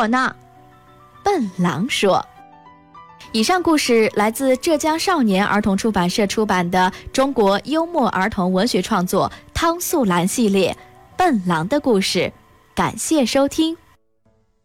我呢？笨狼说。以上故事来自浙江少年儿童出版社出版的中国幽默儿童文学创作汤素兰系列《笨狼的故事》，感谢收听。